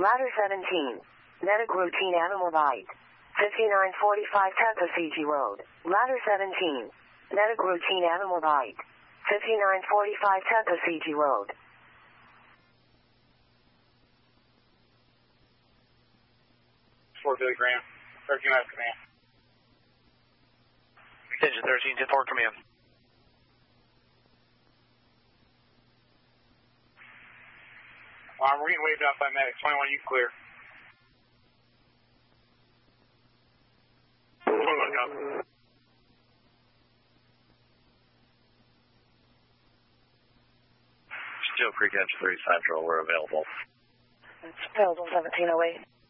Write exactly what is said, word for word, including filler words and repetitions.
Ladder seventeen. Medic routine animal bite. fifty-nine forty-five Tuckasegee Road. Ladder seventeen. Medic routine animal bite. fifty-nine forty-five Tuckasegee Road. four Billy Graham. thirteen F command. Extension thirteen ten four, command. Uh, we're getting waved out by medic. twenty-one, you clear. Steel Creek Edge thirty-five, Joel, we're available. It's available seventeen oh eight.